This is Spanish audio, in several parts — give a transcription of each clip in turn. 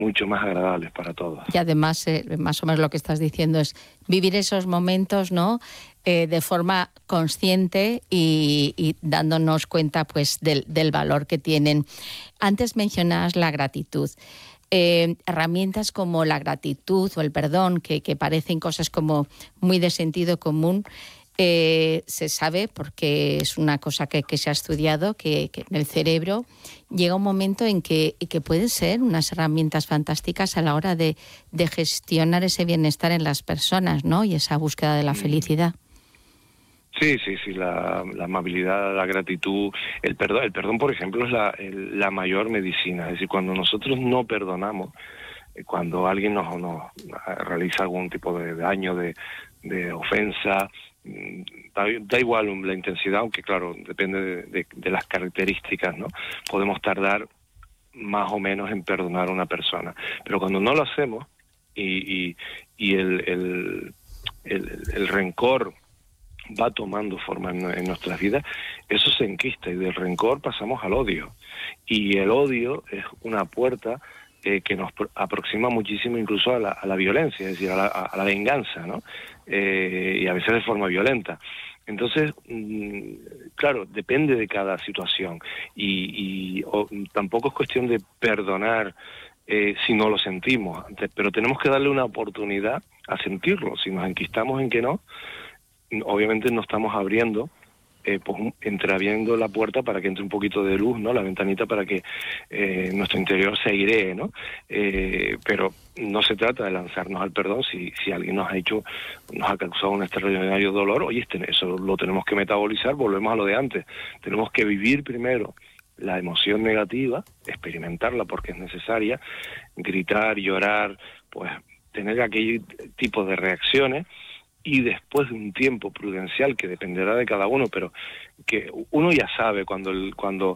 mucho más agradables para todos. Y además, más o menos lo que estás diciendo es vivir esos momentos, ¿no?, de forma consciente y dándonos cuenta, pues, del valor que tienen. Antes mencionabas la gratitud. Herramientas como la gratitud o el perdón, que parecen cosas como muy de sentido común, se sabe, porque es una cosa que se ha estudiado, que en el cerebro llega un momento en que pueden ser unas herramientas fantásticas a la hora de gestionar ese bienestar en las personas, ¿no?, y esa búsqueda de la felicidad. Sí, la amabilidad, la gratitud, el perdón, por ejemplo, es la mayor medicina. Es decir, cuando nosotros no perdonamos, cuando alguien nos realiza algún tipo de daño, de ofensa, da igual la intensidad, aunque claro, depende de las características, ¿no? Podemos tardar más o menos en perdonar a una persona, pero cuando no lo hacemos y el rencor va tomando forma en nuestras vidas, eso se enquista y del rencor pasamos al odio. Y el odio es una puerta que nos aproxima muchísimo incluso a la violencia, es decir, a la venganza, ¿no? Y a veces de forma violenta. Entonces, claro, depende de cada situación y tampoco es cuestión de perdonar si no lo sentimos, pero tenemos que darle una oportunidad a sentirlo. Si nos enquistamos en que no, obviamente no estamos abriendo, pues entreabriendo la puerta para que entre un poquito de luz, ¿no?, la ventanita para que nuestro interior se airee, ¿no? Pero no se trata de lanzarnos al perdón si alguien nos ha causado un extraordinario dolor. Oye, eso lo tenemos que metabolizar, volvemos a lo de antes. Tenemos que vivir primero la emoción negativa, experimentarla porque es necesaria, gritar, llorar, pues tener aquel tipo de reacciones. Y después de un tiempo prudencial que dependerá de cada uno, pero que uno ya sabe cuando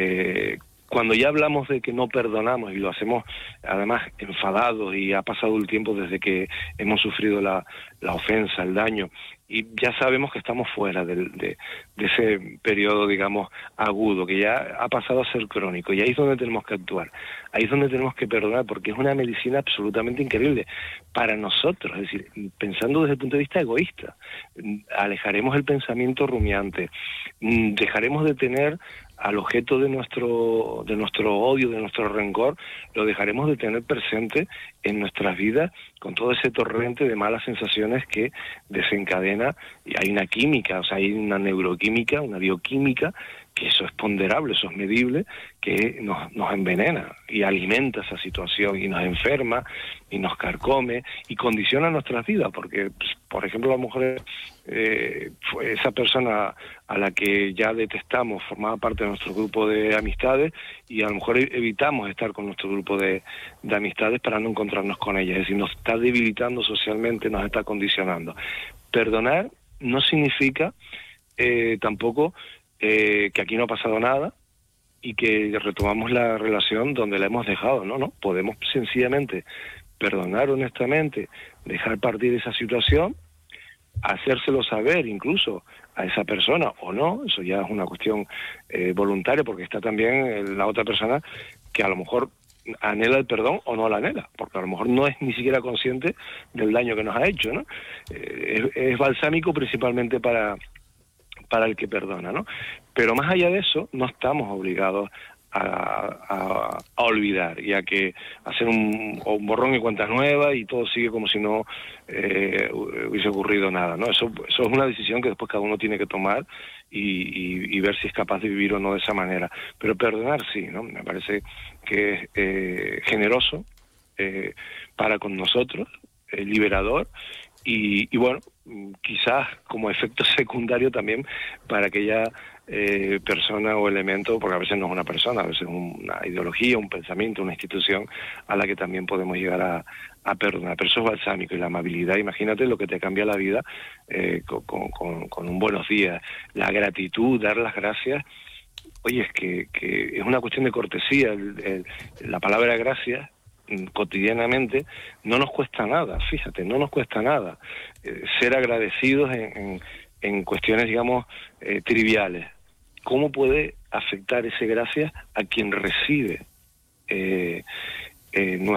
ya hablamos de que no perdonamos y lo hacemos además enfadados y ha pasado el tiempo desde que hemos sufrido la ofensa, el daño, y ya sabemos que estamos fuera de ese periodo, digamos, agudo, que ya ha pasado a ser crónico, y ahí es donde tenemos que actuar, ahí es donde tenemos que perdonar, porque es una medicina absolutamente increíble para nosotros, es decir, pensando desde el punto de vista egoísta, alejaremos el pensamiento rumiante, dejaremos de tener al objeto de nuestro odio, de nuestro rencor, lo dejaremos de tener presente en nuestras vidas con todo ese torrente de malas sensaciones que desencadena, y hay una química, o sea, hay una neuroquímica, una bioquímica, que eso es ponderable, eso es medible, que nos envenena y alimenta esa situación y nos enferma y nos carcome y condiciona nuestras vidas, porque, pues, por ejemplo, a lo mejor fue esa persona a la que ya detestamos formaba parte de nuestro grupo de amistades y a lo mejor evitamos estar con nuestro grupo de amistades para no encontrarnos con ella, es decir, nos está debilitando socialmente, nos está condicionando. Perdonar no significa tampoco que aquí no ha pasado nada y que retomamos la relación donde la hemos dejado, no, podemos sencillamente perdonar honestamente, dejar partir esa situación, hacérselo saber incluso a esa persona o no, eso ya es una cuestión voluntaria, porque está también la otra persona que a lo mejor anhela el perdón o no la anhela, porque a lo mejor no es ni siquiera consciente del daño que nos ha hecho, ¿no? Es balsámico principalmente para el que perdona, ¿no? Pero más allá de eso, no estamos obligados a olvidar y a que hacer un borrón y cuenta nueva y todo sigue como si no hubiese ocurrido nada, ¿no? Eso es una decisión que después cada uno tiene que tomar y ver si es capaz de vivir o no de esa manera. Pero perdonar sí, ¿no? Me parece que es generoso para con nosotros, liberador y bueno, quizás como efecto secundario también para aquella persona o elemento, porque a veces no es una persona, a veces es una ideología, un pensamiento, una institución a la que también podemos llegar a perdonar. Pero eso es balsámico, y la amabilidad, imagínate lo que te cambia la vida con un buenos días, la gratitud, dar las gracias. Oye, es que es una cuestión de cortesía, la palabra gracias cotidianamente no nos cuesta nada, fíjate, no nos cuesta nada ser agradecidos en cuestiones, digamos, triviales. ¿Cómo puede afectar ese gracias a quien recibe